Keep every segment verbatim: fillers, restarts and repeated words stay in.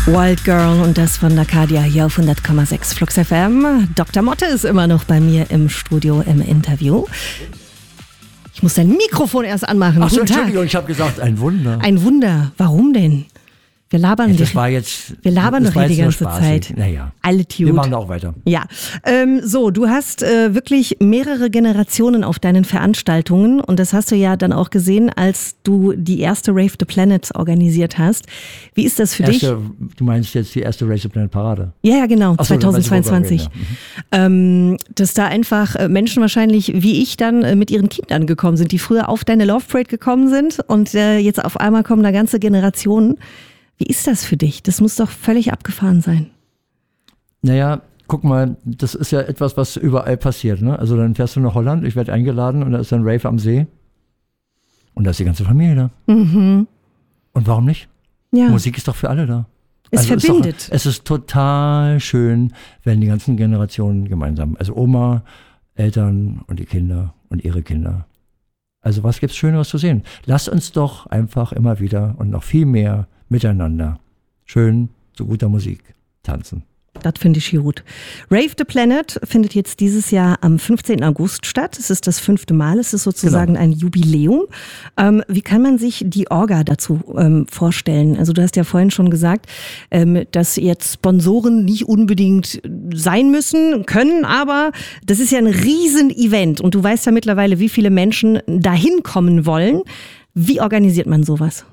Wild Girl und das von Arcadia hier auf hundert Komma sechs Flux F M. Doktor Motte ist immer noch bei mir im Studio im Interview. Ich muss dein Mikrofon erst anmachen. Ach so, Entschuldigung, ich habe gesagt, ein Wunder. Ein Wunder. Warum denn? Wir labern, ja, das die, war jetzt, wir labern doch hier die ganze Zeit. Naja, alle Tute. Wir machen da auch weiter. Ja, ähm, so, du hast äh, wirklich mehrere Generationen auf deinen Veranstaltungen und das hast du ja dann auch gesehen, als du die erste Rave the Planet organisiert hast. Wie ist das für erste, dich? Du meinst jetzt die erste Rave the Planet Parade? Ja, ja, genau, Ach so, zweitausendzweiundzwanzig. Ja. Mhm. Ähm, dass da einfach äh, Menschen wahrscheinlich wie ich dann äh, mit ihren Kindern gekommen sind, die früher auf deine Love Parade gekommen sind und äh, jetzt auf einmal kommen da ganze Generationen. Wie ist das für dich? Das muss doch völlig abgefahren sein. Naja, guck mal, das ist ja etwas, was überall passiert. Ne? Also dann fährst du nach Holland, ich werde eingeladen und da ist dann Rave am See. Und da ist die ganze Familie da. Mhm. Und warum nicht? Ja. Musik ist doch für alle da. Es also verbindet. Ist doch, es ist total schön, wenn die ganzen Generationen gemeinsam, also Oma, Eltern und die Kinder und ihre Kinder. Also was gibt's Schöneres zu sehen? Lasst uns doch einfach immer wieder und noch viel mehr miteinander schön zu guter Musik tanzen. Das finde ich gut. Rave the Planet findet jetzt dieses Jahr am fünfzehnten August statt. Es ist das fünfte Mal, es ist sozusagen genau. ein Jubiläum. Ähm, wie kann man sich die Orga dazu ähm, vorstellen? Also du hast ja vorhin schon gesagt, ähm, dass jetzt Sponsoren nicht unbedingt sein müssen, können, aber das ist ja ein Riesen-Event und du weißt ja mittlerweile, wie viele Menschen dahin kommen wollen. Wie organisiert man sowas?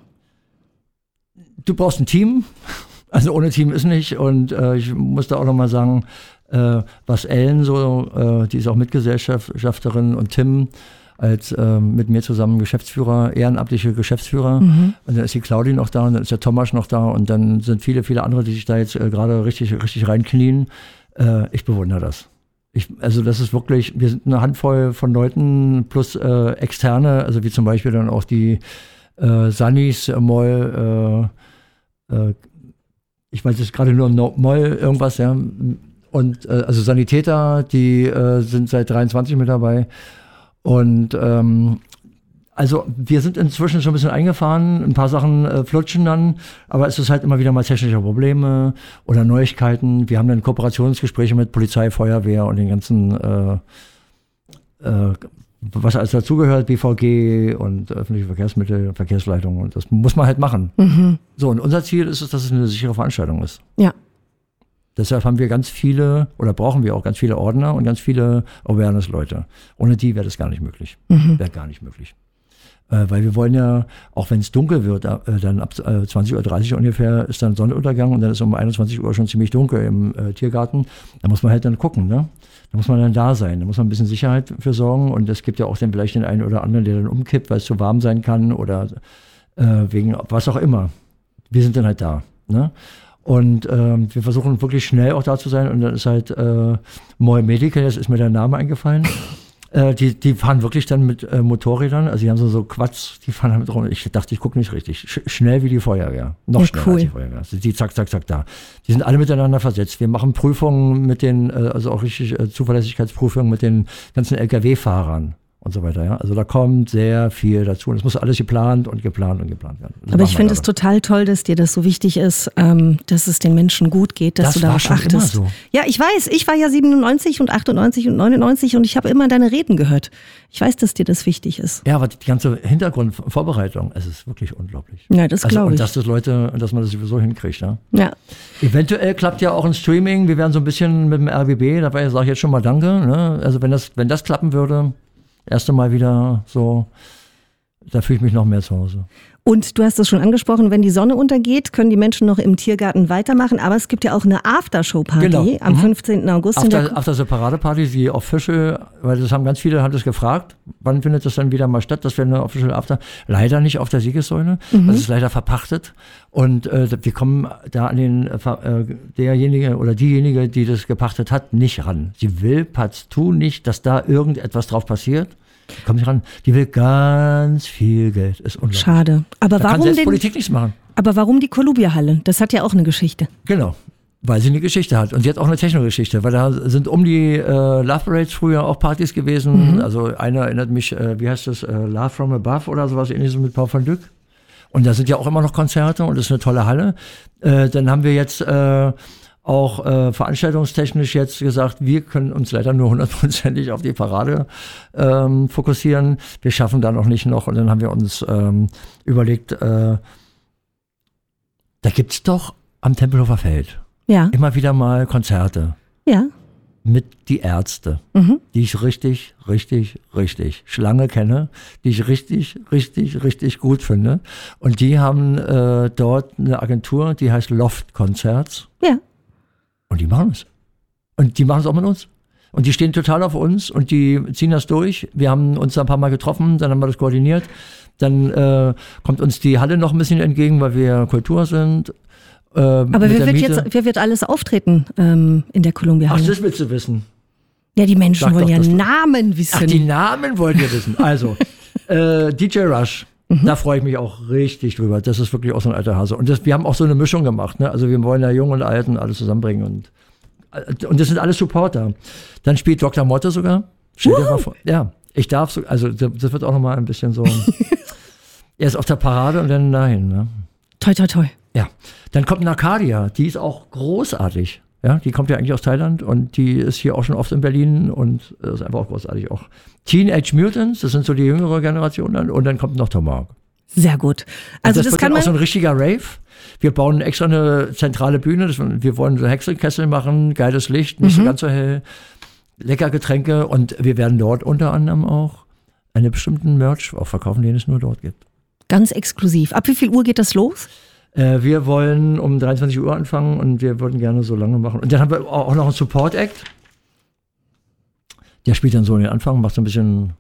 Du brauchst ein Team, also ohne Team ist nicht und äh, ich muss da auch nochmal sagen, äh, was Ellen so, äh, die ist auch Mitgesellschafterin und Tim als äh, mit mir zusammen Geschäftsführer, ehrenamtliche Geschäftsführer mhm. und dann ist die Claudi noch da und dann ist der Thomas noch da und dann sind viele, viele andere, die sich da jetzt äh, gerade richtig, richtig reinknien. Äh, ich bewundere das. Ich, also das ist wirklich, wir sind eine Handvoll von Leuten plus äh, Externe, also wie zum Beispiel dann auch die äh, Sannis, äh, Moll, äh, ich weiß jetzt gerade nur Moll irgendwas, ja. Und äh, also Sanitäter, die äh, sind seit dreiundzwanzig mit dabei. Und ähm, also wir sind inzwischen schon ein bisschen eingefahren, ein paar Sachen äh, flutschen dann, aber es ist halt immer wieder mal technische Probleme oder Neuigkeiten. Wir haben dann Kooperationsgespräche mit Polizei, Feuerwehr und den ganzen äh, äh, was alles dazugehört, B V G und öffentliche Verkehrsmittel, Verkehrsleitung und das muss man halt machen. Mhm. So, und unser Ziel ist es, dass es eine sichere Veranstaltung ist. Ja. Deshalb haben wir ganz viele, oder brauchen wir auch ganz viele Ordner und ganz viele Awareness-Leute. Ohne die wäre das gar nicht möglich. Mhm. Wäre gar nicht möglich. Äh, weil wir wollen ja, auch wenn es dunkel wird, äh, dann ab äh, zwanzig Uhr dreißig ungefähr ist dann Sonnenuntergang und dann ist um einundzwanzig Uhr schon ziemlich dunkel im äh, Tiergarten. Da muss man halt dann gucken, ne? Da muss man dann da sein, da muss man ein bisschen Sicherheit für sorgen und es gibt ja auch dann vielleicht den einen oder anderen, der dann umkippt, weil es zu warm sein kann oder äh, wegen was auch immer. Wir sind dann halt da, ne? Und ähm, wir versuchen wirklich schnell auch da zu sein und dann ist halt äh, Moy Medical, jetzt ist mir der Name eingefallen. Äh, die, die fahren wirklich dann mit äh, Motorrädern, also die haben so, so Quads, die fahren damit rum. Ich dachte, ich gucke nicht richtig. Sch- schnell wie die Feuerwehr. Noch ja, schneller cool. als die Feuerwehr. Also die zack, zack, zack da. Die sind alle miteinander versetzt. Wir machen Prüfungen mit den, äh, also auch richtig äh, Zuverlässigkeitsprüfungen mit den ganzen L K W-Fahrern und so weiter. Ja? Also da kommt sehr viel dazu. Und es muss alles geplant und geplant und geplant werden. Das aber ich finde es total toll, dass dir das so wichtig ist, ähm, dass es den Menschen gut geht, dass das du darauf war schon achtest. Immer so. Ja, ich weiß, ich war ja siebenundneunzig und achtundneunzig und neunundneunzig und ich habe immer deine Reden gehört. Ich weiß, dass dir das wichtig ist. Ja, aber die ganze Hintergrundvorbereitung, es ist wirklich unglaublich. Ja, das also, glaube ich. Und dass das Leute, dass man das sowieso hinkriegt. Ja? Ja. Eventuell klappt ja auch ein Streaming. Wir werden so ein bisschen mit dem R B B, dabei sage ich jetzt schon mal Danke. Ne? Also wenn das, wenn das klappen würde, erste Mal wieder so, da fühle ich mich noch mehr zu Hause. Und du hast es schon angesprochen, wenn die Sonne untergeht, können die Menschen noch im Tiergarten weitermachen. Aber es gibt ja auch eine Aftershow-Party genau. am mhm. fünfzehnten August. After, After Separate-Party, die Official, weil das haben ganz viele, haben das gefragt, wann findet das dann wieder mal statt, dass wir eine Official After, leider nicht auf der Siegessäule, mhm. das ist leider verpachtet. Und äh, wir kommen da an den, äh, derjenige oder diejenige, die das gepachtet hat, nicht ran. Sie will partout nicht, dass da irgendetwas drauf passiert. Die kommt nicht ran. Die will ganz viel Geld. Ist unglaublich. Schade. Aber da warum kann selbst den, Politik nichts machen. Aber warum die Columbia-Halle? Das hat ja auch eine Geschichte. Genau. Weil sie eine Geschichte hat. Und sie hat auch eine Techno-Geschichte. Weil da sind um die äh, Love Parades früher auch Partys gewesen. Mhm. Also einer erinnert mich, äh, wie heißt das, äh, Love from Above oder sowas ähnliches mit Paul van Dyck. Und da sind ja auch immer noch Konzerte und das ist eine tolle Halle. Äh, dann haben wir jetzt äh, auch äh, veranstaltungstechnisch jetzt gesagt, wir können uns leider nur hundertprozentig auf die Parade ähm, fokussieren. Wir schaffen da noch nicht noch. Und dann haben wir uns ähm, überlegt, äh, da gibt's doch am Tempelhofer Feld ja. immer wieder mal Konzerte. Ja. Mit die Ärzte, mhm. die ich richtig, richtig, richtig Schlange kenne, die ich richtig, richtig, richtig gut finde. Und die haben äh, dort eine Agentur, die heißt Loft Concerts. Ja. Und die machen es. Und die machen es auch mit uns. Und die stehen total auf uns und die ziehen das durch. Wir haben uns da ein paar Mal getroffen, dann haben wir das koordiniert. Dann äh, kommt uns die Halle noch ein bisschen entgegen, weil wir Kultur sind. Äh, Aber wer wird, jetzt, wer wird alles auftreten ähm, in der Columbia Halle? Ach, das willst du wissen. Ja, die Menschen Sag wollen doch, ja dass du- Namen wissen. Ach, die Namen wollt ihr wissen. Also, äh, D J Rush. Mhm. Da freue ich mich auch richtig drüber. Das ist wirklich auch so ein alter Hase. Und das, wir haben auch so eine Mischung gemacht. Ne? Also wir wollen ja Jung und Alten alles zusammenbringen. Und, und das sind alles Supporter. Dann spielt Doktor Motte sogar. Stell dir mal vor. Ja, ich darf so, also das wird auch nochmal ein bisschen so. Er ist auf der Parade und dann dahin. Ne? Toi, toi, toi. Ja. Dann kommt Nakadia. Die ist auch großartig. Ja, die kommt ja eigentlich aus Thailand und die ist hier auch schon oft in Berlin und ist einfach auch großartig auch. Teenage Mutants, das sind so die jüngere Generation dann. Und dann kommt noch Tomahawk. Sehr gut. Also das, das, wird kann dann auch so man. ein richtiger Rave. Wir bauen extra eine zentrale Bühne. Das, wir wollen so Hexenkessel machen, geiles Licht, nicht Mhm. so ganz so hell, lecker Getränke und wir werden dort unter anderem auch einen bestimmten Merch auch verkaufen, den es nur dort gibt. Ganz exklusiv. Ab wie viel Uhr geht das los? Äh, wir wollen um dreiundzwanzig Uhr anfangen und wir würden gerne so lange machen. Und dann haben wir auch noch einen Support-Act. Der spielt dann so den Anfang, macht so ein bisschen,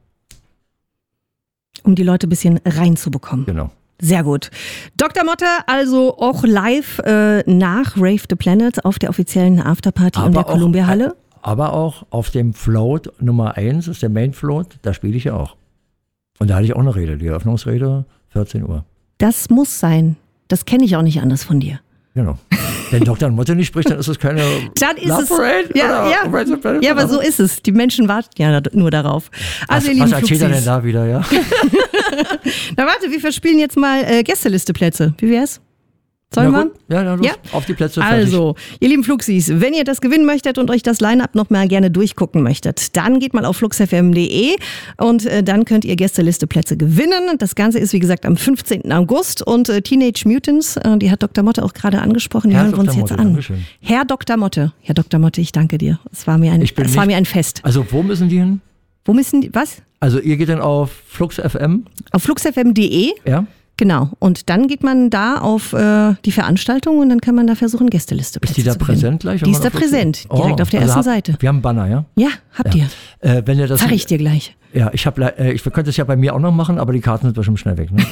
Um die Leute ein bisschen reinzubekommen. genau. Sehr gut. Doktor Motte, also auch live äh, nach Rave the Planet auf der offiziellen Afterparty in der auch- Columbia Halle. Aber auch auf dem Float Nummer eins, das ist der Main Float, da spiele ich ja auch. Und da hatte ich auch eine Rede, die Eröffnungsrede, vierzehn Uhr. Das muss sein. Das kenne ich auch nicht anders von dir. Genau. Wenn Doktor Motte nicht spricht, dann ist es keine Dann ist Love es. Parade Ja, oder ja. Rave the Planet ja, aber oder so ist es. Die Menschen warten ja da- nur darauf. Also, ihr was, lieben was erzählt er denn Fluxis. da wieder, ja? Na warte, wir verspielen jetzt mal äh, Gästelisteplätze. Wie wär's? Sollen Na wir? gut. Ja, ja, los. Ja? Auf die Plätze, fertig. Also, ihr lieben Fluxis, wenn ihr das gewinnen möchtet und euch das Line-Up noch mal gerne durchgucken möchtet, dann geht mal auf flux f m punkt d e und äh, dann könnt ihr Gästelisteplätze gewinnen. Das Ganze ist, wie gesagt, am fünfzehnten August und äh, Teenage Mutants, äh, die hat Doktor Motte auch gerade angesprochen, die Herr hören wir uns Doktor jetzt Motte, an. Dankeschön. Herr Doktor Motte, Herr Doktor Motte, ich danke dir. Es war mir ein, Ich bin es war nicht- mir ein Fest. Also wo müssen die hin? Wo müssen die, was? Also ihr geht dann auf Flux F M, Auf flux f m punkt d e. ja? Genau. Und dann geht man da auf äh, die Veranstaltung und dann kann man da versuchen, Gästelisteplätze Ist die da zu gewinnen. präsent gleich? wenn Die man ist da auf Flux- präsent, Oh, direkt auf der also ersten hab- Seite. Wir haben einen Banner, ja? Ja, habt ihr. Äh, wenn ihr das, Sag ich dir gleich. Ja, ich habe, äh, ich könnte es ja bei mir auch noch machen, aber die Karten sind bestimmt schnell weg. Ne?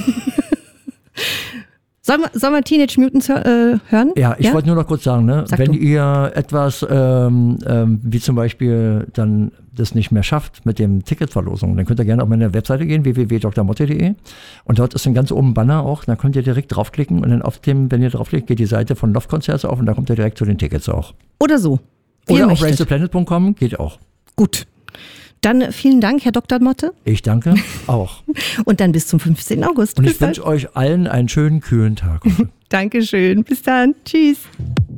Sollen wir, sollen wir Teenage Mutants hör, äh, hören? Ja, ich wollte nur noch kurz sagen, ne, Sag wenn du. ihr etwas, ähm, ähm, wie zum Beispiel dann das nicht mehr schafft mit dem Ticketverlosung, dann könnt ihr gerne auf meine Webseite gehen, w w w punkt d r motte punkt d e, und dort ist ein ganz oben Banner auch, da könnt ihr direkt draufklicken und dann auf dem, wenn ihr draufklickt, geht die Seite von Love Concerts auf und da kommt ihr direkt zu den Tickets auch. Oder so. Wie ihr Oder auf möchtet. raise the planet punkt com geht auch. Gut. Dann vielen Dank, Herr Doktor Motte. Ich danke auch. Und dann bis zum fünfzehnten August. Und Bis ich wünsche dann. euch allen einen schönen, kühlen Tag. Dankeschön. Bis dann. Tschüss.